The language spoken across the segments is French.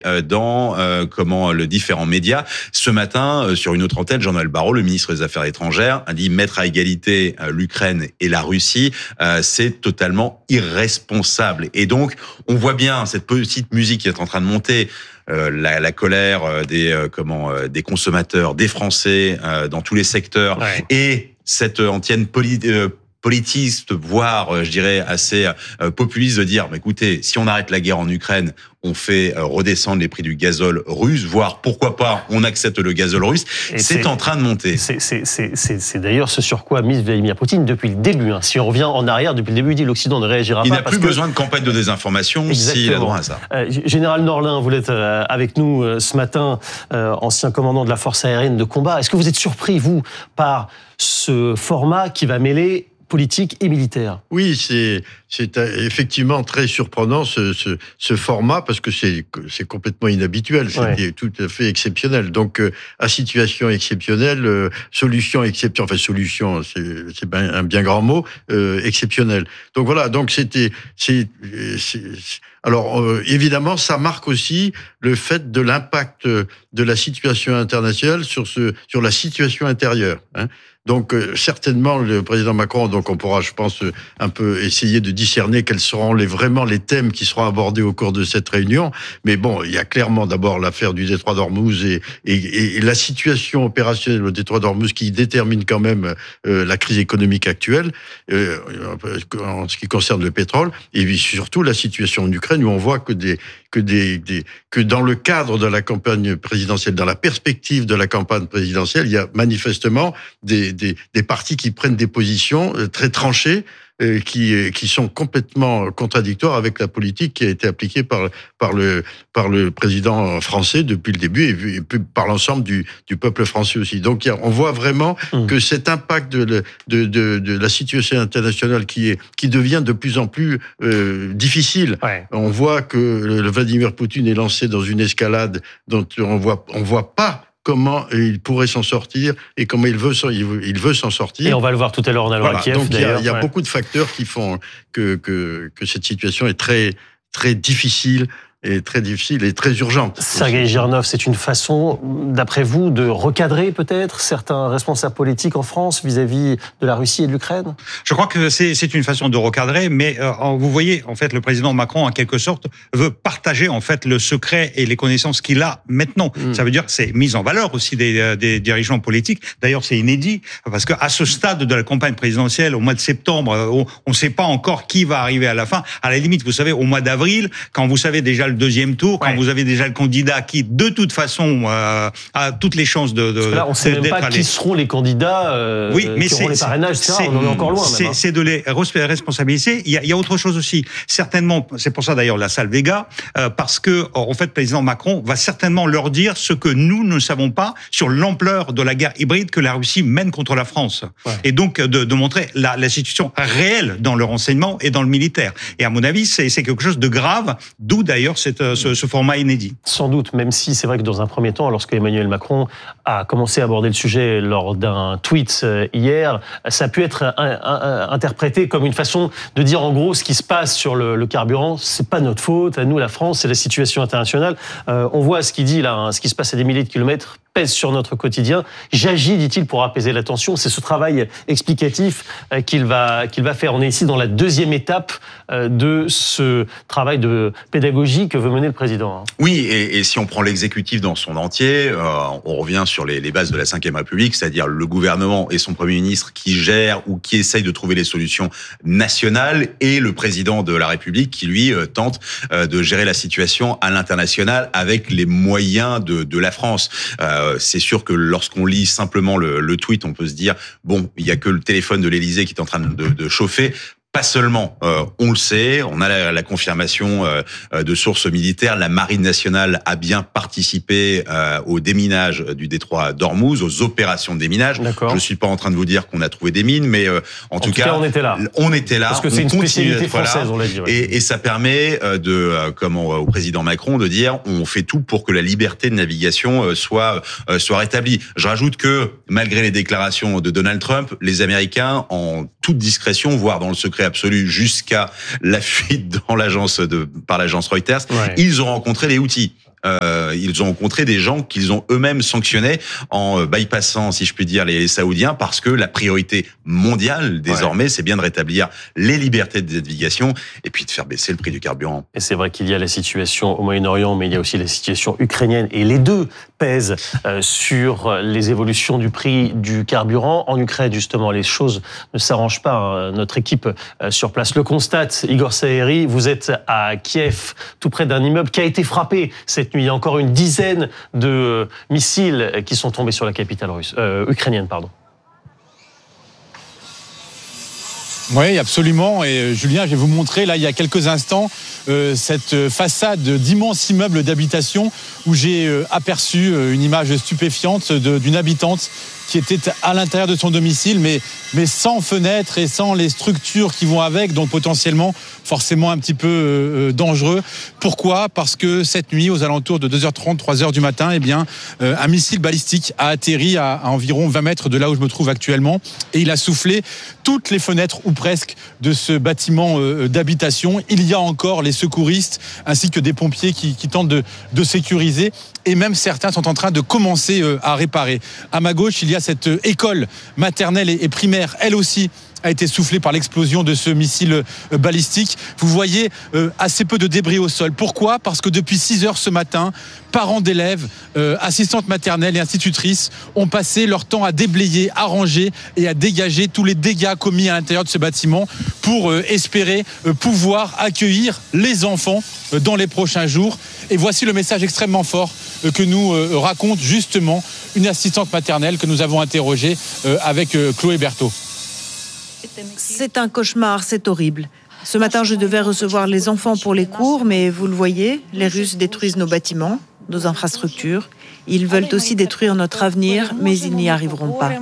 dans le différents médias. Ce matin, sur une autre antenne, Jean-Noël Barrot, le ministre des Affaires étrangères, a dit mettre à égalité l'Ukraine et la Russie, c'est totalement irresponsable. Et donc, on voit bien cette petite musique qui est en train de monter. La colère des consommateurs, des Français dans tous les secteurs, et cette antienne politiste, voire, je dirais, assez populiste de dire, écoutez, si on arrête la guerre en Ukraine, on fait redescendre les prix du gazole russe, voire, pourquoi pas, on accepte le gazole russe. C'est en train de monter. C'est d'ailleurs ce sur quoi mise Vladimir Poutine depuis le début. Si on revient en arrière, depuis le début, il dit l'Occident ne réagira pas. Il n'a plus besoin de campagne de désinformation s'il a droit à ça. Général Norlin, vous êtes avec nous ce matin, ancien commandant de la force aérienne de combat. Est-ce que vous êtes surpris, vous, par ce format qui va mêler politique et militaire? Oui, c'est effectivement très surprenant ce format, parce que c'est complètement inhabituel, c'est tout à fait exceptionnel. Donc, à situation exceptionnelle, solution exceptionnelle, enfin solution, c'est un bien grand mot, exceptionnel. Donc voilà, donc alors, évidemment, ça marque aussi le fait de l'impact de la situation internationale sur la situation intérieure. Donc, certainement, le président Macron, on pourra, je pense, un peu essayer de discerner quels seront vraiment les thèmes qui seront abordés au cours de cette réunion. Mais bon, il y a clairement d'abord l'affaire du détroit d'Ormuz et la situation opérationnelle au détroit d'Ormuz qui détermine quand même la crise économique actuelle en ce qui concerne le pétrole, et puis surtout la situation en Ukraine, où on voit que dans le cadre de la campagne présidentielle, dans la perspective de la campagne présidentielle, il y a manifestement des partis qui prennent des positions très tranchées, qui sont complètement contradictoires avec la politique qui a été appliquée par le président français depuis le début, et par l'ensemble du peuple français aussi. Donc on voit vraiment que cet impact de la situation internationale qui devient de plus en plus difficile. On voit que le Vladimir Poutine est lancé dans une escalade dont on voit pas comment il pourrait s'en sortir et comment il veut s'en sortir. Et on va le voir tout à l'heure en allant à Kiev. Donc il y a beaucoup de facteurs qui font que cette situation est très, très difficile et très urgente. Sergueï Girnov, c'est une façon, d'après vous, de recadrer peut-être certains responsables politiques en France vis-à-vis de la Russie et de l'Ukraine? Je crois que c'est une façon de recadrer, mais vous voyez, en fait, le président Macron, en quelque sorte, veut partager en fait le secret et les connaissannes qu'il a maintenant. Ça veut dire que c'est mise en valeur aussi des dirigeants politiques. D'ailleurs, c'est inédit, parce qu'à ce stade de la campagne présidentielle, au mois de septembre, on ne sait pas encore qui va arriver à la fin. À la limite, vous savez, au mois d'avril, quand vous savez déjà le deuxième tour, quand vous avez déjà le candidat qui, de toute façon, a toutes les chances de parce que là, on ne sait même pas qui seront les candidats, qui auront les parrainages, etc. On en est encore loin. C'est de les responsabiliser. Il y a autre chose aussi. Certainement, c'est pour ça d'ailleurs la salle Vega, parce que, en fait, le président Macron va certainement leur dire ce que nous ne savons pas sur l'ampleur de la guerre hybride que la Russie mène contre la France. Et donc, de montrer la situation réelle dans le renseignement et dans le militaire. Et à mon avis, c'est quelque chose de grave, d'où d'ailleurs ce format inédit. Sans doute, même si c'est vrai que dans un premier temps, lorsque Emmanuel Macron a commencé à aborder le sujet lors d'un tweet hier, ça a pu être interprété comme une façon de dire en gros ce qui se passe sur le carburant, c'est pas notre faute, à nous la France, c'est la situation internationale. On voit ce qu'il dit là, ce qui se passe à des milliers de kilomètres pèse sur notre quotidien. J'agis, dit-il, pour apaiser la tension. C'est ce travail explicatif qu'il va faire. On est ici dans la deuxième étape de ce travail de pédagogie que veut mener le président. Oui, et si on prend l'exécutif dans son entier, on revient sur les bases de la Ve République, c'est-à-dire le gouvernement et son Premier ministre qui gèrent ou qui essayent de trouver les solutions nationales, et le président de la République qui, lui, tente de gérer la situation à l'international avec les moyens de la France. C'est sûr que lorsqu'on lit simplement le tweet, on peut se dire, bon, il y a que le téléphone de l'Élysée qui est en train de chauffer. Pas seulement, on le sait, on a la confirmation de sources militaires. La Marine nationale a bien participé au déminage du détroit d'Ormuz, aux opérations de déminage. Je suis pas en train de vous dire qu'on a trouvé des mines, mais en tout cas, on était là. On était là. Parce que c'est une spécialité française, on l'a dit. Et ça permet au président Macron de dire, on fait tout pour que la liberté de navigation soit rétablie. Je rajoute que malgré les déclarations de Donald Trump, les Américains, en toute discrétion, voire dans le secret absolu, jusqu'à la fuite par l'agence Reuters, ils ont rencontré les Houthis. Ils ont rencontré des gens qu'ils ont eux-mêmes sanctionnés en bypassant, si je puis dire, les Saoudiens, parce que la priorité mondiale, désormais, c'est bien de rétablir les libertés de navigation et puis de faire baisser le prix du carburant. Et c'est vrai qu'il y a la situation au Moyen-Orient, mais il y a aussi la situation ukrainienne, et les deux pèsent sur les évolutions du prix du carburant. En Ukraine, justement, les choses ne s'arrangent pas. Notre équipe sur place le constate. Igor Saeri, vous êtes à Kiev, tout près d'un immeuble qui a été frappé cette nuit. Il y a encore une dizaine de missiles qui sont tombés sur la capitale ukrainienne. Oui, absolument. Et Julien, je vais vous montrer, là, il y a quelques instants, cette façade d'immenses immeubles d'habitation où j'ai aperçu une image stupéfiante d'une habitante qui était à l'intérieur de son domicile, mais sans fenêtre et sans les structures qui vont avec, donc potentiellement, forcément un petit peu dangereux. Pourquoi ? Parce que cette nuit, aux alentours de 2h30, 3h du matin, eh bien, un missile balistique a atterri à environ 20 mètres de là où je me trouve actuellement, et il a soufflé toutes les fenêtres, ou presque, de ce bâtiment d'habitation. Il y a encore les secouristes, ainsi que des pompiers qui tentent de sécuriser, et même certains sont en train de commencer à réparer. À ma gauche, il y a cette école maternelle et primaire, elle aussi a été soufflée par l'explosion de ce missile balistique. Vous voyez assez peu de débris au sol. Pourquoi ? Parce que depuis 6h ce matin, parents d'élèves, assistantes maternelles et institutrices ont passé leur temps à déblayer, à ranger et à dégager tous les dégâts commis à l'intérieur de ce bâtiment pour espérer pouvoir accueillir les enfants dans les prochains jours. Et voici le message extrêmement fort que nous raconte justement une assistante maternelle que nous avons interrogée avec Chloé Berthaud. C'est un cauchemar, c'est horrible. Ce matin, je devais recevoir les enfants pour les cours, mais vous le voyez, les Russes détruisent nos bâtiments, nos infrastructures. Ils veulent aussi détruire notre avenir, mais ils n'y arriveront pas.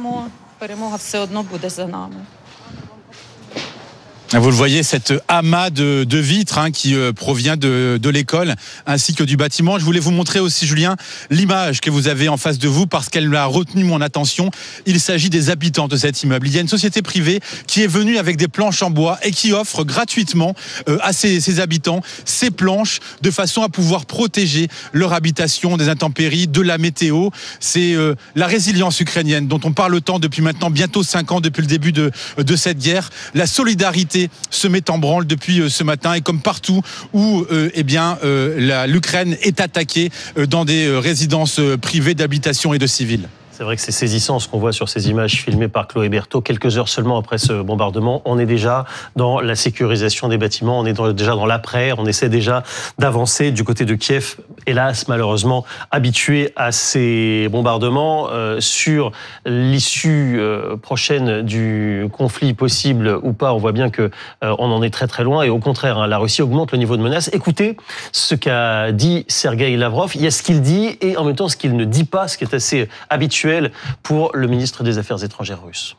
Vous le voyez, cet amas de vitres qui provient de l'école ainsi que du bâtiment. Je voulais vous montrer aussi, Julien, l'image que vous avez en face de vous parce qu'elle a retenu mon attention. Il s'agit des habitants de cet immeuble. Il y a une société privée qui est venue avec des planches en bois et qui offre gratuitement à ses habitants ces planches de façon à pouvoir protéger leur habitation des intempéries, de la météo. C'est la résilience ukrainienne dont on parle tant depuis maintenant bientôt 5 ans, depuis le début de cette guerre. La solidarité se met en branle depuis ce matin et comme partout où l'Ukraine est attaquée dans des résidences privées d'habitation et de civils. C'est vrai que c'est saisissant ce qu'on voit sur ces images filmées par Chloé Berthaud. Quelques heures seulement après ce bombardement, on est déjà dans la sécurisation des bâtiments, on est déjà dans l'après, on essaie déjà d'avancer du côté de Kiev. Hélas, malheureusement, habitué à ces bombardements, sur l'issue prochaine du conflit possible ou pas, on voit bien que on en est très très loin et au contraire, la Russie augmente le niveau de menace. Écoutez ce qu'a dit Sergueï Lavrov. Il y a ce qu'il dit et en même temps ce qu'il ne dit pas, ce qui est assez habituel pour le ministre des Affaires étrangères russe.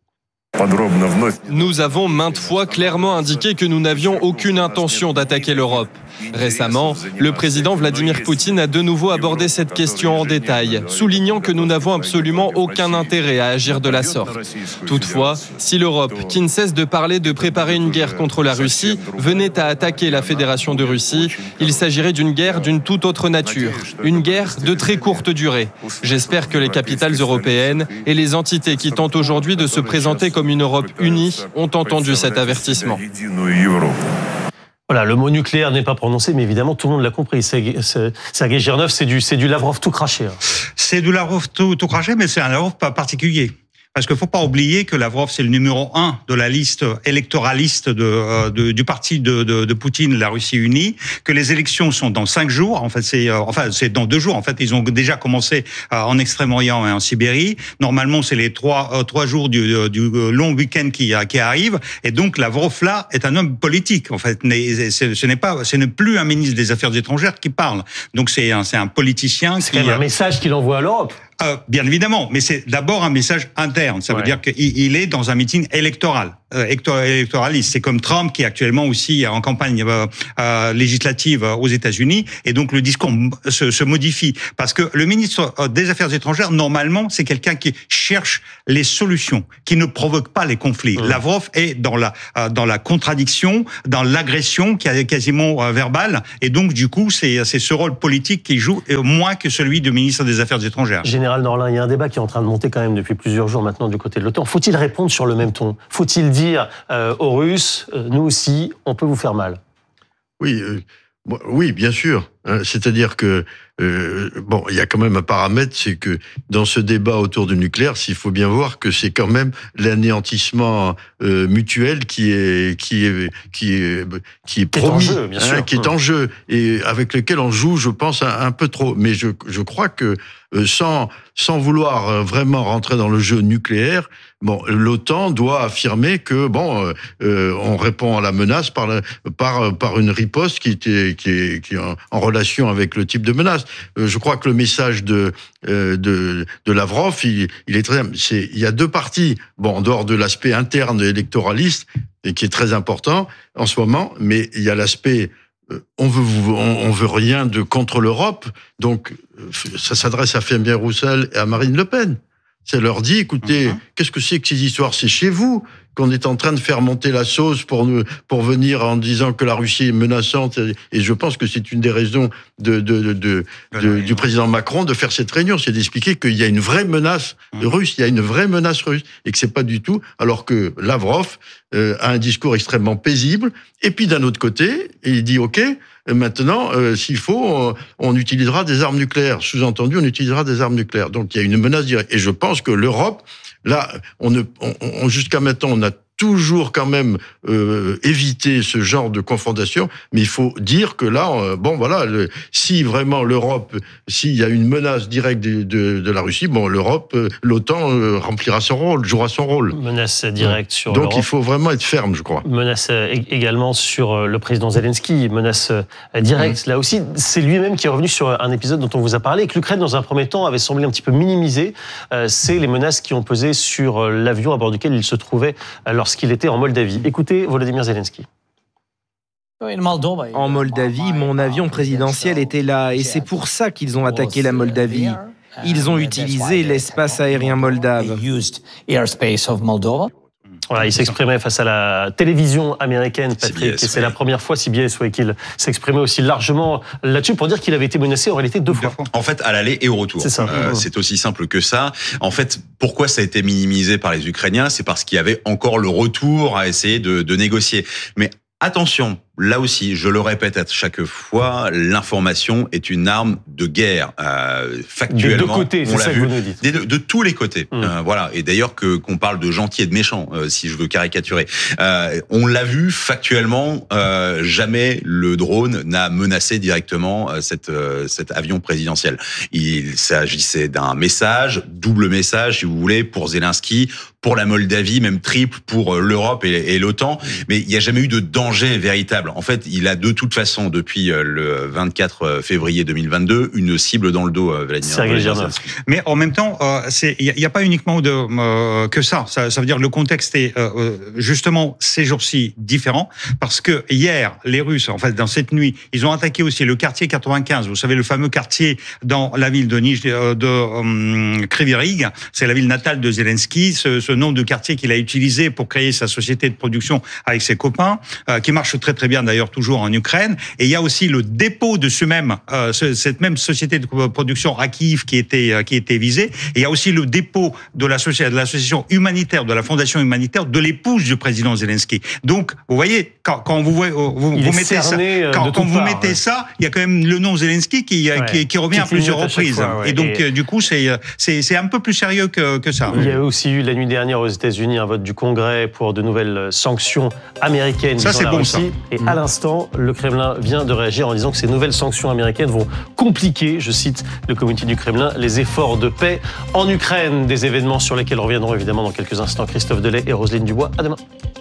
Nous avons maintes fois clairement indiqué que nous n'avions aucune intention d'attaquer l'Europe. Récemment, le président Vladimir Poutine a de nouveau abordé cette question en détail, soulignant que nous n'avons absolument aucun intérêt à agir de la sorte. Toutefois, si l'Europe, qui ne cesse de parler de préparer une guerre contre la Russie, venait à attaquer la Fédération de Russie, il s'agirait d'une guerre d'une toute autre nature, une guerre de très courte durée. J'espère que les capitales européennes et les entités qui tentent aujourd'hui de se présenter comme une Europe unie ont entendu cet avertissement. Voilà, le mot nucléaire n'est pas prononcé, mais évidemment, tout le monde l'a compris. Sergueï Girnov, c'est du Lavrov tout craché. C'est du Lavrov tout craché, mais c'est un Lavrov pas particulier. Parce qu'il faut pas oublier que Lavrov, c'est le numéro 1 de la liste électoraliste du parti de Poutine, la Russie unie, que les élections sont dans 5 jours. En fait, c'est dans 2 jours. En fait, ils ont déjà commencé en Extrême-Orient et en Sibérie. Normalement, c'est les 3 jours du long week-end qui arrive. Et donc, Lavrov, là, est un homme politique. En fait, ce n'est plus un ministre des Affaires étrangères qui parle. Donc, c'est un politicien. C'est quand même un message qu'il envoie à l'Europe. Bien évidemment, mais c'est d'abord un message interne. Ça veut dire qu'il est dans un meeting électoral. électoraliste. C'est comme Trump qui est actuellement aussi en campagne législative aux États-Unis, et donc le discours se modifie parce que le ministre des Affaires étrangères, normalement, c'est quelqu'un qui cherche les solutions, qui ne provoque pas les conflits. Lavrov est dans la contradiction, dans l'agression qui est quasiment verbale, et donc du coup, c'est ce rôle politique qu'il joue moins que celui du ministre des Affaires étrangères. Général Norlin, il y a un débat qui est en train de monter quand même depuis plusieurs jours maintenant du côté de l'OTAN. Faut-il répondre sur le même ton ? Faut-il dire aux Russes, nous aussi, on peut vous faire mal ? Oui, bien sûr. C'est-à-dire que il y a quand même un paramètre, c'est que dans ce débat autour du nucléaire, il faut bien voir que c'est quand même l'anéantissement mutuel qui est promis, en jeu, bien sûr. Qui est en jeu et avec lequel on joue, je pense, un peu trop. Mais je crois que sans vouloir vraiment rentrer dans le jeu nucléaire, l'OTAN doit affirmer que on répond à la menace par une riposte qui est en relation avec le type de menace. Je crois que le message de Lavrov, il est très simple. Il y a deux parties, en dehors de l'aspect interne électoraliste, et qui est très important en ce moment, mais il y a l'aspect on veut rien de contre l'Europe, donc ça s'adresse à Fabien Roussel et à Marine Le Pen. Ça leur dit, écoutez, qu'est-ce que c'est que ces histoires ? C'est chez vous qu'on est en train de faire monter la sauce pour venir en disant que la Russie est menaçante. Et je pense que c'est une des raisons du président Macron de faire cette réunion, c'est d'expliquer qu'il y a une vraie menace russe, il y a une vraie menace russe, et que c'est pas du tout, alors que Lavrov a un discours extrêmement paisible. Et puis d'un autre côté, il dit OK, maintenant, s'il faut, on utilisera des armes nucléaires. Sous-entendu, on utilisera des armes nucléaires. Donc il y a une menace directe. Et je pense que l'Europe, là, jusqu'à maintenant, on a toujours quand même évité ce genre de confrontation, mais il faut dire que là, si vraiment l'Europe, s'il y a une menace directe de la Russie, l'OTAN remplira son rôle, jouera son rôle. Menace directe sur Donc l'Europe. Il faut vraiment être ferme, je crois. Menace également sur le président Zelensky, menace directe. Là aussi, c'est lui-même qui est revenu sur un épisode dont on vous a parlé et que l'Ukraine, dans un premier temps, avait semblé un petit peu minimiser. C'est les menaces qui ont pesé sur l'avion à bord duquel il se trouvait lorsqu'il était en Moldavie. Écoutez Volodymyr Zelensky. En Moldavie, mon avion présidentiel était là et c'est pour ça qu'ils ont attaqué la Moldavie. Ils ont utilisé l'espace aérien moldave. Voilà, il s'exprimait face à la télévision américaine, Patrick, CBS, et c'est la première fois, CBS, qu'il s'exprimait aussi largement là-dessus pour dire qu'il avait été menacé en réalité deux fois. En fait, à l'aller et au retour. C'est ça. C'est aussi simple que ça. En fait, pourquoi ça a été minimisé par les Ukrainiens ? C'est parce qu'il y avait encore le retour à essayer de négocier. Mais attention, là aussi, je le répète à chaque fois, l'information est une arme de guerre. Factuellement, des deux côtés, c'est ça que vous nous dites. De tous les côtés. Voilà. Et d'ailleurs qu'on parle de gentil et de méchant, si je veux caricaturer. On l'a vu factuellement, jamais le drone n'a menacé directement cet avion présidentiel. Il s'agissait d'un message, double message, si vous voulez, pour Zelensky, pour la Moldavie, même triple pour l'Europe et l'OTAN. Mais il n'y a jamais eu de danger véritable. En fait, il a de toute façon, depuis le 24 février 2022, une cible dans le dos, Vladimir Zelensky. Mais en même temps, il n'y a pas uniquement que ça. Ça veut dire le contexte est justement ces jours-ci différent, parce que hier, les Russes, en fait, dans cette nuit, ils ont attaqué aussi le quartier 95. Vous savez, le fameux quartier dans la ville de Kryvyi Rih. C'est la ville natale de Zelensky. Ce nom de quartier qu'il a utilisé pour créer sa société de production avec ses copains, qui marche très très bien d'ailleurs toujours en Ukraine. Et il y a aussi le dépôt de cette même société de production à Kiev qui était visée. Et il y a aussi le dépôt de l'association humanitaire, de la fondation humanitaire de l'épouse du président Zelensky. Donc, vous voyez, quand vous mettez ça, quand vous mettez ça, il y a quand même le nom Zelensky qui revient à plusieurs reprises. Fois, Et donc, du coup, c'est un peu plus sérieux que ça. Il y a aussi eu la nuit dernière aux États-Unis un vote du Congrès pour de nouvelles sanctions américaines. Ça, c'est bon, ça. Et à l'instant, le Kremlin vient de réagir en disant que ces nouvelles sanctions américaines vont compliquer, je cite le communiqué du Kremlin, les efforts de paix en Ukraine. Des événements sur lesquels reviendront évidemment dans quelques instants Christophe Delay et Roselyne Dubois. À demain.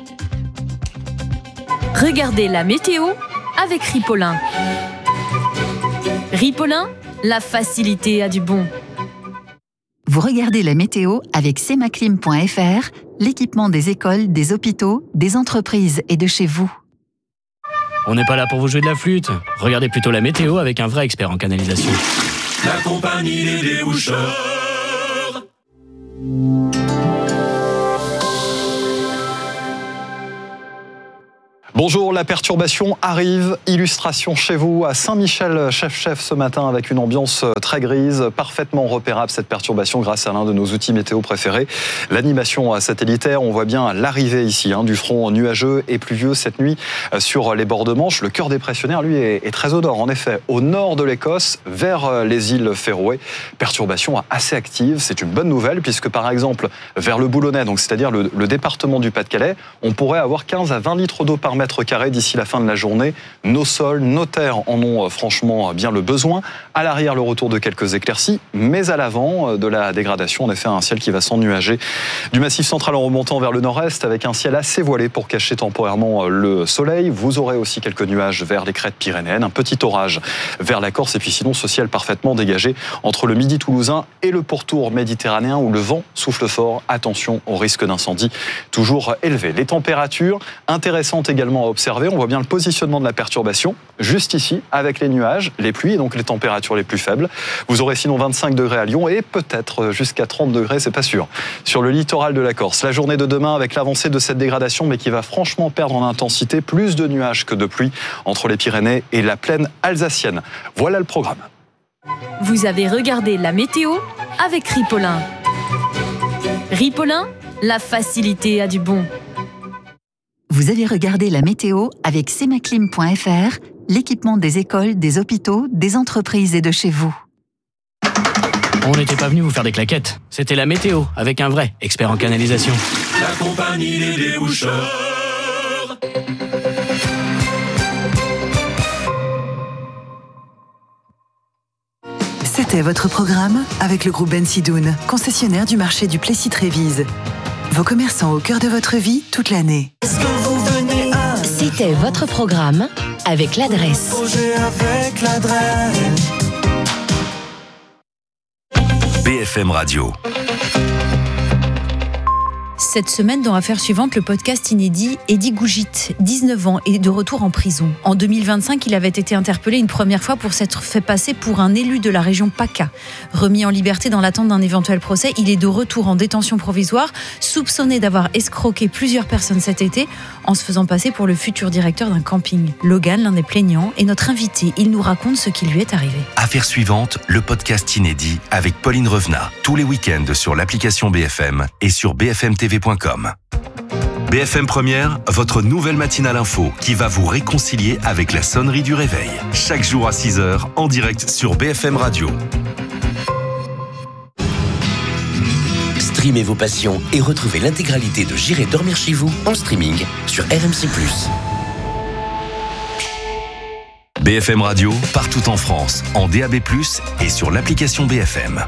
Regardez la météo avec Ripolin. Ripolin, la facilité a du bon. Vous regardez la météo avec semaclim.fr, l'équipement des écoles, des hôpitaux, des entreprises et de chez vous. On n'est pas là pour vous jouer de la flûte. Regardez plutôt la météo avec un vrai expert en canalisation. La compagnie des déboucheurs. Bonjour, la perturbation arrive. Illustration chez vous à Saint-Michel, chef ce matin avec une ambiance très grise, parfaitement repérable cette perturbation grâce à l'un de nos outils météo préférés. L'animation satellitaire, on voit bien l'arrivée ici du front nuageux et pluvieux cette nuit sur les bords de Manche. Le cœur dépressionnaire, lui, est très au nord. En effet, au nord de l'Écosse, vers les îles Féroé. Perturbation assez active. C'est une bonne nouvelle puisque, par exemple, vers le Boulonnais, donc c'est-à-dire le département du Pas-de-Calais, on pourrait avoir 15 à 20 litres d'eau par mètre carré d'ici la fin de la journée. Nos sols, nos terres en ont franchement bien le besoin. À l'arrière, le retour de quelques éclaircies, mais à l'avant de la dégradation, en effet, un ciel qui va s'ennuager du massif central en remontant vers le nord-est avec un ciel assez voilé pour cacher temporairement le soleil. Vous aurez aussi quelques nuages vers les crêtes pyrénéennes, un petit orage vers la Corse et puis sinon ce ciel parfaitement dégagé entre le midi toulousain et le pourtour méditerranéen où le vent souffle fort. Attention au risque d'incendie toujours élevé. Les températures intéressantes également à observer. On voit bien le positionnement de la perturbation juste ici avec les nuages, les pluies et donc les températures les plus faibles. Vous aurez sinon 25 degrés à Lyon et peut-être jusqu'à 30 degrés, c'est pas sûr, sur le littoral de la Corse. La journée de demain avec l'avancée de cette dégradation mais qui va franchement perdre en intensité, plus de nuages que de pluie entre les Pyrénées et la plaine alsacienne. Voilà le programme. Vous avez regardé la météo avec Ripollin. Ripollin, la facilité a du bon. Vous avez regardé la météo avec semaclim.fr, l'équipement des écoles, des hôpitaux, des entreprises et de chez vous. On n'était pas venu vous faire des claquettes. C'était la météo avec un vrai expert en canalisation. La compagnie des déboucheurs. C'était votre programme avec le groupe Ben Sidoun, concessionnaire du marché du Plessis-Trévise. Vos commerçants au cœur de votre vie toute l'année. C'était votre programme avec l'adresse. BFM Radio. Cette semaine, dans Affaires suivantes, le podcast inédit Eddy Gougit, 19 ans, est de retour en prison. En 2025, il avait été interpellé une première fois pour s'être fait passer pour un élu de la région PACA. Remis en liberté dans l'attente d'un éventuel procès, il est de retour en détention provisoire, soupçonné d'avoir escroqué plusieurs personnes cet été en se faisant passer pour le futur directeur d'un camping. Logan, l'un des plaignants, est notre invité. Il nous raconte ce qui lui est arrivé. Affaires suivantes, le podcast inédit avec Pauline Revenat. Tous les week-ends sur l'application BFM et sur bfmtv.com. BFM Première, votre nouvelle matinale info qui va vous réconcilier avec la sonnerie du réveil. Chaque jour à 6h, en direct sur BFM Radio. Streamez vos passions et retrouvez l'intégralité de J'irai dormir chez vous en streaming sur RMC+. BFM Radio, partout en France, en DAB+, et sur l'application BFM.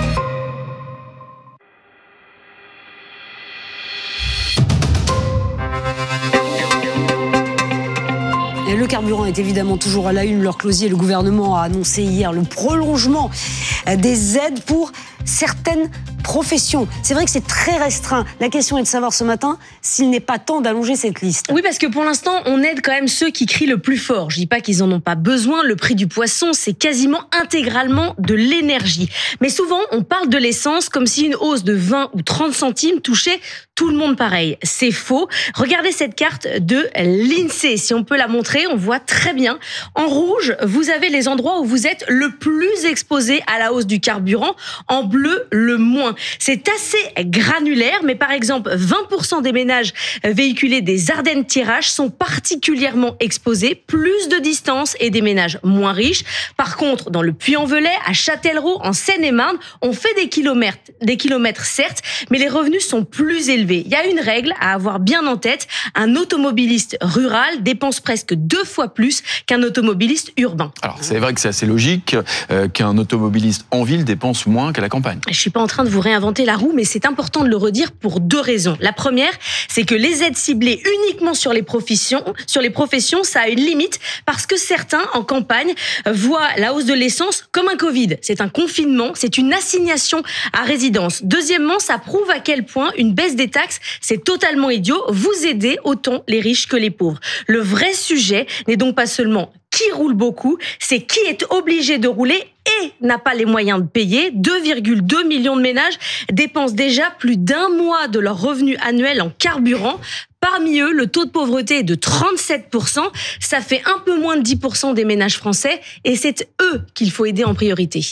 Le carburant est évidemment toujours à la une. Laure Closier, le gouvernement a annoncé hier le prolongement des aides pour certaines professions. C'est vrai que c'est très restreint. La question est de savoir ce matin s'il n'est pas temps d'allonger cette liste. Oui, parce que pour l'instant, on aide quand même ceux qui crient le plus fort. Je dis pas qu'ils en ont pas besoin. Le prix du poisson, c'est quasiment intégralement de l'énergie. Mais souvent, on parle de l'essence comme si une hausse de 20 ou 30 centimes touchait tout le monde pareil. C'est faux. Regardez cette carte de l'INSEE. Si on peut la montrer, on voit très bien. En rouge, vous avez les endroits où vous êtes le plus exposé à la hausse du carburant. En bleu, le moins. C'est assez granulaire, mais par exemple, 20% des ménages véhiculés des Ardennes-Thiérache sont particulièrement exposés, plus de distance et des ménages moins riches. Par contre, dans le Puy-en-Velay, à Châtellerault, en Seine-et-Marne, on fait des kilomètres certes, mais les revenus sont plus élevés. Il y a une règle à avoir bien en tête. Un automobiliste rural dépense presque 2 fois plus qu'un automobiliste urbain. Alors, c'est vrai que c'est assez logique qu'un automobiliste en ville dépense moins qu'à la campagne. Je suis pas en train de vous vous réinventez la roue, mais c'est important de le redire pour 2 raisons. La première, c'est que les aides ciblées uniquement sur les professions, ça a une limite parce que certains, en campagne, voient la hausse de l'essence comme un Covid. C'est un confinement, c'est une assignation à résidence. Deuxièmement, ça prouve à quel point une baisse des taxes, c'est totalement idiot. Vous aidez autant les riches que les pauvres. Le vrai sujet n'est donc pas seulement qui roule beaucoup, c'est qui est obligé de rouler et n'a pas les moyens de payer. 2,2 millions de ménages dépensent déjà plus d'1 mois de leur revenu annuel en carburant. Parmi eux, le taux de pauvreté est de 37%. Ça fait un peu moins de 10% des ménages français et c'est eux qu'il faut aider en priorité.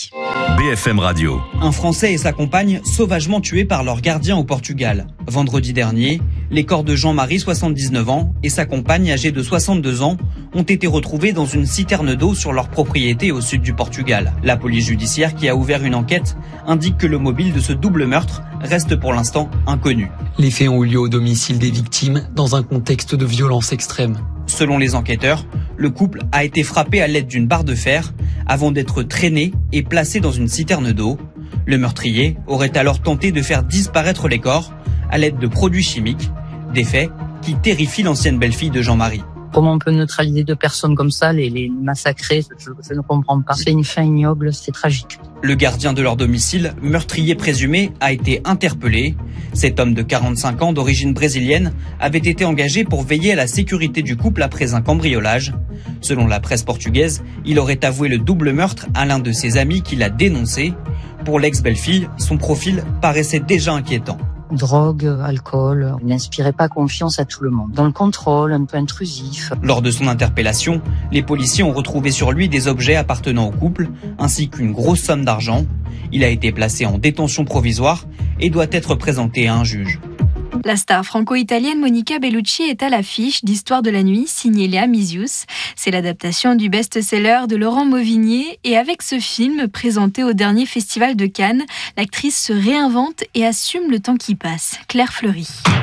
BFM Radio. Un Français et sa compagne sauvagement tués par leur gardien au Portugal. Vendredi dernier, les corps de Jean-Marie, 79 ans, et sa compagne, âgée de 62 ans, ont été retrouvés dans une citerne d'eau sur leur propriété au sud du Portugal. La police judiciaire, qui a ouvert une enquête, indique que le mobile de ce double meurtre reste pour l'instant inconnu. Les faits ont eu lieu au domicile des victimes dans un contexte de violence extrême. Selon les enquêteurs, le couple a été frappé à l'aide d'une barre de fer avant d'être traîné et placé dans une citerne d'eau. Le meurtrier aurait alors tenté de faire disparaître les corps à l'aide de produits chimiques, des faits qui terrifient l'ancienne belle-fille de Jean-Marie. Comment on peut neutraliser 2 personnes comme ça, les massacrer, je ne comprends pas. C'est une fin ignoble, c'est tragique. Le gardien de leur domicile, meurtrier présumé, a été interpellé. Cet homme de 45 ans d'origine brésilienne avait été engagé pour veiller à la sécurité du couple après un cambriolage. Selon la presse portugaise, il aurait avoué le double meurtre à l'un de ses amis qui l'a dénoncé. Pour l'ex-belle-fille, son profil paraissait déjà inquiétant. Drogue, alcool, il n'inspirait pas confiance à tout le monde. Dans le contrôle, un peu intrusif. Lors de son interpellation, les policiers ont retrouvé sur lui des objets appartenant au couple, ainsi qu'une grosse somme d'argent. Il a été placé en détention provisoire et doit être présenté à un juge. La star franco-italienne Monica Bellucci est à l'affiche d'Histoire de la nuit, signée Léa Misius. C'est l'adaptation du best-seller de Laurent Mauvignier et avec ce film, présenté au dernier festival de Cannes, l'actrice se réinvente et assume le temps qui passe. Claire Fleury.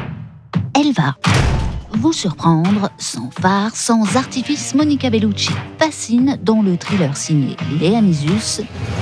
Elle va vous surprendre, sans phare, sans artifice. Monica Bellucci fascine dans le thriller signé Léa Misius,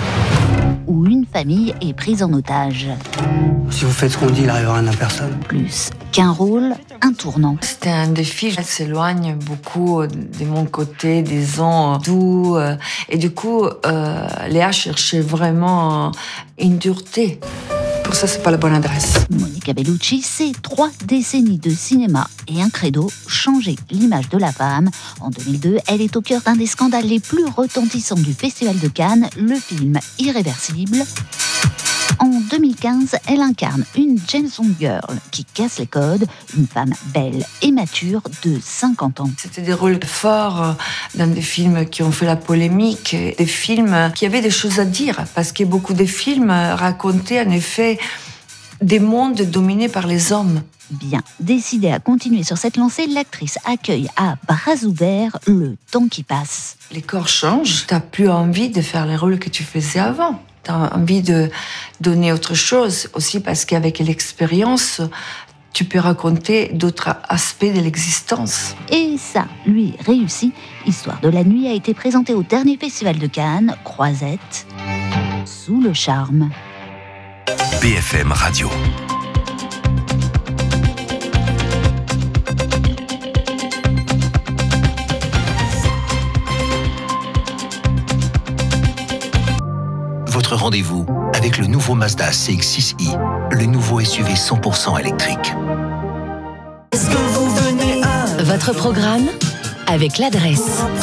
où une famille est prise en otage. Si vous faites ce qu'on dit, il n'arrivera rien à personne. Plus qu'un rôle, un tournant. C'était un défi. Elle s'éloigne beaucoup de mon côté, des gens doux. Et du coup, Léa cherchait vraiment une dureté. Pour ça, c'est pas la bonne adresse. Monica Bellucci, c'est 3 décennies de cinéma et un credo, changer l'image de la femme. En 2002, elle est au cœur d'un des scandales les plus retentissants du Festival de Cannes, le film Irréversible. En 2015, elle incarne une James Bond girl qui casse les codes, une femme belle et mature de 50 ans. C'était des rôles forts dans des films qui ont fait la polémique, des films qui avaient des choses à dire, parce que beaucoup de films racontaient en effet des mondes dominés par les hommes. Bien décidée à continuer sur cette lancée, l'actrice accueille à bras ouverts le temps qui passe. Les corps changent, t'as plus envie de faire les rôles que tu faisais avant. T'as envie de donner autre chose, aussi parce qu'avec l'expérience, tu peux raconter d'autres aspects de l'existence. Et ça, lui, réussit. Histoire de la nuit a été présentée au dernier festival de Cannes, Croisette, sous le charme. BFM Radio. Votre rendez-vous avec le nouveau Mazda CX-6i, le nouveau SUV 100% électrique. Votre programme avec l'adresse.